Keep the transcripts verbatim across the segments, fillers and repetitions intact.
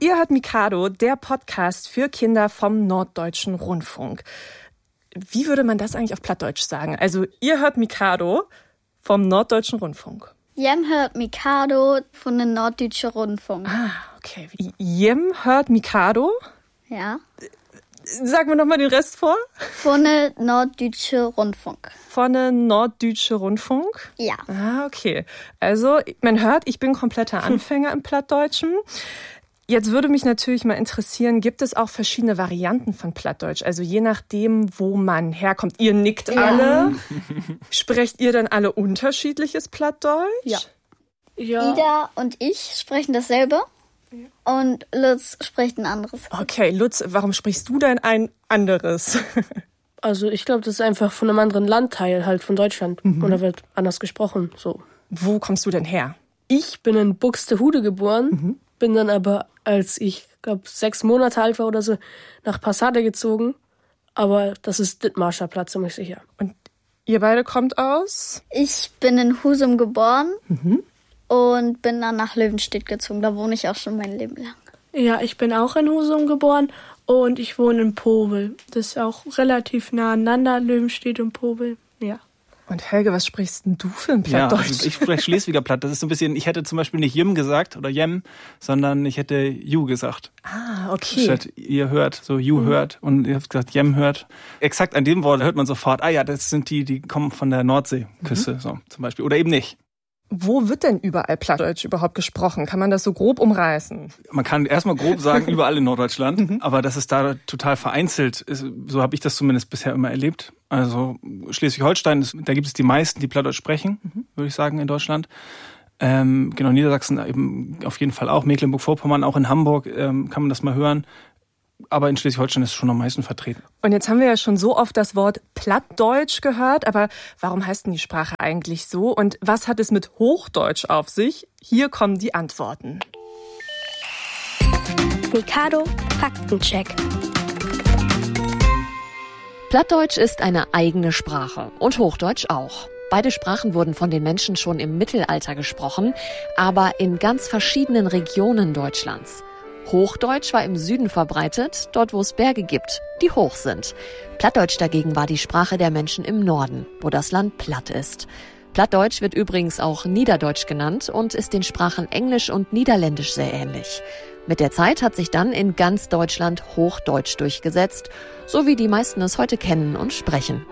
Ihr hört Mikado, der Podcast für Kinder vom Norddeutschen Rundfunk. Wie würde man das eigentlich auf Plattdeutsch sagen? Also ihr hört Mikado vom Norddeutschen Rundfunk. Jem hört Mikado von den Norddeutschen Rundfunk. Ah, okay. Jem hört Mikado? Ja. Sagen wir nochmal den Rest vor. Von den Norddeutschen Rundfunk. Von den Norddeutschen Rundfunk? Ja. Ah, okay. Also man hört, ich bin kompletter Anfänger im Plattdeutschen. Jetzt würde mich natürlich mal interessieren, gibt es auch verschiedene Varianten von Plattdeutsch? Also je nachdem, wo man herkommt. Ihr nickt ja. alle. Sprecht ihr dann alle unterschiedliches Plattdeutsch? Ja. ja. Ida und ich sprechen dasselbe. Ja. Und Lutz spricht ein anderes. Okay, Lutz, warum sprichst du denn ein anderes? Also ich glaube, das ist einfach von einem anderen Landteil, halt von Deutschland. Mhm. Und da wird anders gesprochen. So. Wo kommst du denn her? Ich bin in Buxtehude geboren, mhm. bin dann aber, als ich glaube sechs Monate alt war oder so, nach Passade gezogen. Aber das ist Dithmarscher Platz, ziemlich sicher. Und ihr beide kommt aus? Ich bin in Husum geboren mhm. und bin dann nach Löwenstedt gezogen. Da wohne ich auch schon mein Leben lang. Ja, ich bin auch in Husum geboren und ich wohne in Pobel. Das ist auch relativ nah aneinander, Löwenstedt und Pobel, ja. Und Helge, was sprichst denn du für ein Plattdeutsch? Ja, also ich spreche Schleswiger Platt. Das ist so ein bisschen, ich hätte zum Beispiel nicht Jim gesagt oder Jem, sondern ich hätte Ju gesagt. Ah, okay. Statt ihr hört, so Ju mhm. hört und ihr habt gesagt Jem hört. Exakt an dem Wort hört man sofort, ah ja, das sind die, die kommen von der Nordseeküste, mhm. so zum Beispiel. Oder eben nicht. Wo wird denn überall Plattdeutsch überhaupt gesprochen? Kann man das so grob umreißen? Man kann erstmal grob sagen, überall in Norddeutschland, aber das ist da total vereinzelt ist. So habe ich das zumindest bisher immer erlebt. Also Schleswig-Holstein, da gibt es die meisten, die Plattdeutsch sprechen, mhm. würde ich sagen, in Deutschland. Ähm, genau, Niedersachsen eben auf jeden Fall auch, Mecklenburg-Vorpommern, auch in Hamburg ähm, kann man das mal hören. Aber in Schleswig-Holstein ist es schon am meisten vertreten. Und jetzt haben wir ja schon so oft das Wort Plattdeutsch gehört, aber warum heißt denn die Sprache eigentlich so? Und was hat es mit Hochdeutsch auf sich? Hier kommen die Antworten. Mikado Faktencheck. Plattdeutsch ist eine eigene Sprache und Hochdeutsch auch. Beide Sprachen wurden von den Menschen schon im Mittelalter gesprochen, aber in ganz verschiedenen Regionen Deutschlands. Hochdeutsch war im Süden verbreitet, dort wo es Berge gibt, die hoch sind. Plattdeutsch dagegen war die Sprache der Menschen im Norden, wo das Land platt ist. Plattdeutsch wird übrigens auch Niederdeutsch genannt und ist den Sprachen Englisch und Niederländisch sehr ähnlich. Mit der Zeit hat sich dann in ganz Deutschland Hochdeutsch durchgesetzt, so wie die meisten es heute kennen und sprechen.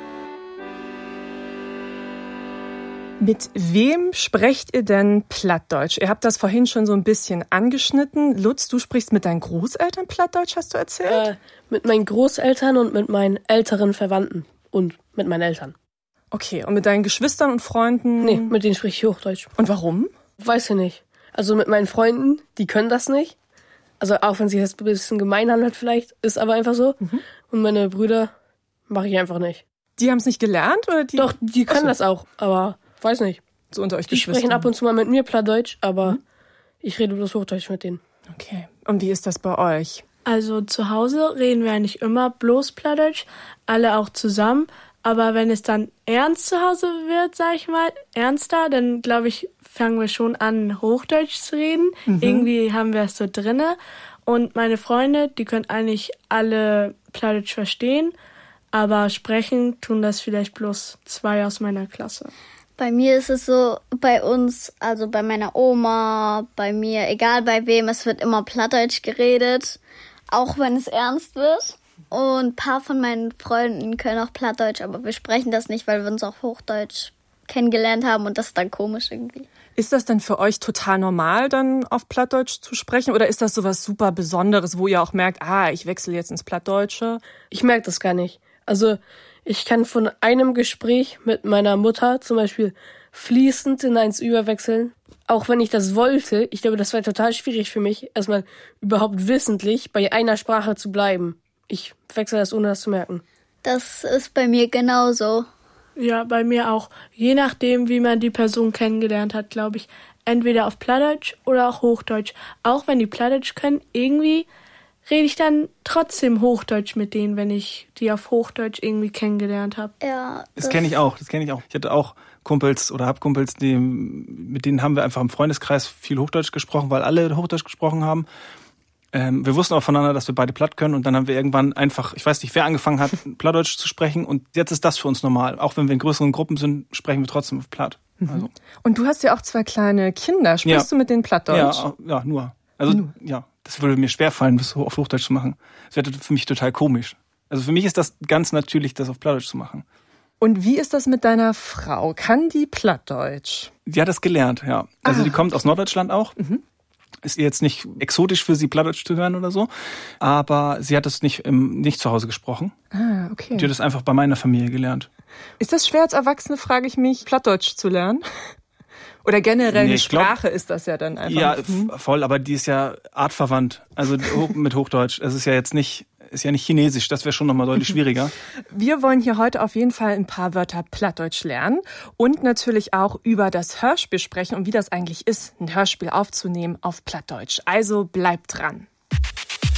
Mit wem sprecht ihr denn Plattdeutsch? Ihr habt das vorhin schon so ein bisschen angeschnitten. Lutz, du sprichst mit deinen Großeltern Plattdeutsch, hast du erzählt? Äh, mit meinen Großeltern und mit meinen älteren Verwandten und mit meinen Eltern. Okay, und mit deinen Geschwistern und Freunden? Nee, mit denen spreche ich Hochdeutsch. Und warum? Weiß ich nicht. Also mit meinen Freunden, die können das nicht. Also auch wenn sich das ein bisschen gemein anhört vielleicht, ist aber einfach so. Mhm. Und meine Brüder mache ich einfach nicht. Die haben es nicht gelernt? Oder die? Doch, die können so. das auch, aber weiß nicht. So unter euch Die Geschwistern. sprechen ab und zu mal mit mir Plattdeutsch, aber mhm. ich rede bloß Hochdeutsch mit denen. Okay. Und wie ist das bei euch? Also zu Hause reden wir eigentlich immer bloß Plattdeutsch, alle auch zusammen. Aber wenn es dann ernst zu Hause wird, sag ich mal, ernster, dann glaube ich, fangen wir schon an, Hochdeutsch zu reden. Mhm. Irgendwie haben wir es so drinne. Und meine Freunde, die können eigentlich alle Plattdeutsch verstehen, aber sprechen tun das vielleicht bloß zwei aus meiner Klasse. Bei mir ist es so, bei uns, also bei meiner Oma, bei mir, egal bei wem, es wird immer Plattdeutsch geredet, auch wenn es ernst wird. Und ein paar von meinen Freunden können auch Plattdeutsch, aber wir sprechen das nicht, weil wir uns auch Hochdeutsch kennengelernt haben und das ist dann komisch irgendwie. Ist das denn für euch total normal, dann auf Plattdeutsch zu sprechen? Oder ist das so was super Besonderes, wo ihr auch merkt, ah, ich wechsle jetzt ins Plattdeutsche? Ich merke das gar nicht. Also ich kann von einem Gespräch mit meiner Mutter zum Beispiel fließend in eins überwechseln. Auch wenn ich das wollte, ich glaube, das wäre total schwierig für mich, erstmal überhaupt wissentlich bei einer Sprache zu bleiben. Ich wechsle das, ohne das zu merken. Das ist bei mir genauso. Ja, bei mir auch. Je nachdem, wie man die Person kennengelernt hat, glaube ich, entweder auf Plattdeutsch oder auch Hochdeutsch. Auch wenn die Plattdeutsch können, irgendwie rede ich dann trotzdem Hochdeutsch mit denen, wenn ich die auf Hochdeutsch irgendwie kennengelernt habe. Ja, das, das kenne ich auch, das kenne ich auch. Ich hatte auch Kumpels oder hab Kumpels, die, mit denen haben wir einfach im Freundeskreis viel Hochdeutsch gesprochen, weil alle Hochdeutsch gesprochen haben. Ähm, wir wussten auch voneinander, dass wir beide platt können und dann haben wir irgendwann einfach, ich weiß nicht, wer angefangen hat, Plattdeutsch zu sprechen und jetzt ist das für uns normal. Auch wenn wir in größeren Gruppen sind, sprechen wir trotzdem auf Platt. Mhm. Also. Und du hast ja auch zwei kleine Kinder. Sprichst ja. du mit denen Plattdeutsch? Ja, ja, nur. Also nur. ja, das würde mir schwerfallen, das auf Hochdeutsch zu machen. Das wäre für mich total komisch. Also für mich ist das ganz natürlich, das auf Plattdeutsch zu machen. Und wie ist das mit deiner Frau? Kann die Plattdeutsch? Die hat das gelernt, ja. Also ah. die kommt aus Norddeutschland auch. Mhm. Ist jetzt nicht exotisch für sie, Plattdeutsch zu hören oder so. Aber sie hat das nicht, im, nicht zu Hause gesprochen. Ah, okay. Die hat das einfach bei meiner Familie gelernt. Ist das schwer als Erwachsene, frage ich mich, Plattdeutsch zu lernen? Oder generell nee, eine Sprache glaub, ist das ja dann einfach. Ja, hm. voll, aber die ist ja artverwandt. Also mit Hochdeutsch. Es ist ja jetzt nicht... Ist ja nicht Chinesisch, das wäre schon nochmal deutlich schwieriger. Wir wollen hier heute auf jeden Fall ein paar Wörter Plattdeutsch lernen und natürlich auch über das Hörspiel sprechen und wie das eigentlich ist, ein Hörspiel aufzunehmen auf Plattdeutsch. Also bleibt dran.